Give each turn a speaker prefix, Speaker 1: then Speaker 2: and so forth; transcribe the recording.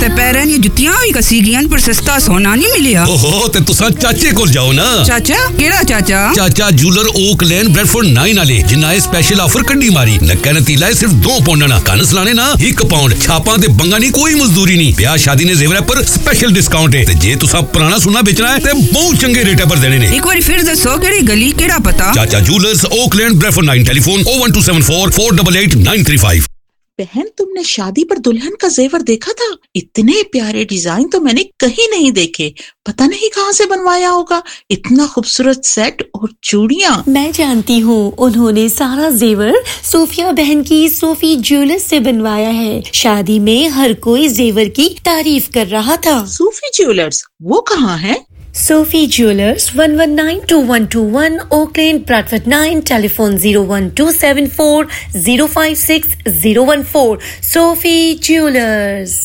Speaker 1: ते पैरन ये जुत्तियां भी कसी गियन पर सस्ता सोना नहीं मिलिया।
Speaker 2: ओहो ते तुसा चाचे कोल जाओ ना।
Speaker 1: चाचा केड़ा चाचा?
Speaker 2: चाचा जूलर ओक लेन ब्रेडफोर्ड 9 वाले जिन्ना ए स्पेशल ऑफर कड्डी मारी। नक्का नतीला सिर्फ 2 पाउंड ना कन सलाने ना 1 पाउंड छापा ते बंगा नहीं कोई मजदूरी नहीं। ब्याह शादी ने जेवर पर स्पेशल डिस्काउंट है ते जे तुसा पुराना सोना बेचना है ते बहुत चंगे रेट पर देने ने।
Speaker 1: एक बार फिर दसो केड़ी गली केड़ा पता?
Speaker 2: चाचा जूलर्स ओक लेन ब्रेडफोर्ड 9 टेलीफोन 01274 488 935।
Speaker 3: बहन तुमने शादी पर दुल्हन का जेवर देखा था? इतने प्यारे डिजाइन तो मैंने कहीं नहीं देखे। पता नहीं कहाँ से बनवाया होगा इतना खूबसूरत सेट और चूड़ियां।
Speaker 4: मैं जानती हूँ, उन्होंने सारा जेवर सोफिया बहन की सोफी ज्वेलर्स से बनवाया है। शादी में हर कोई जेवर की तारीफ कर रहा था।
Speaker 3: सोफी ज्वेलर्स वो कहाँ है?
Speaker 4: Sophie Jewelers 1192121 Oak Lane Bradford 9 telephone 01274 056 014 Sophie Jewelers।